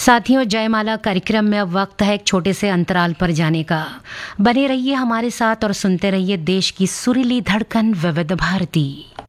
साथियों, जयमाला कार्यक्रम में अब वक्त है एक छोटे से अंतराल पर जाने का। बने रहिए हमारे साथ और सुनते रहिए देश की सुरीली धड़कन विविध भारती।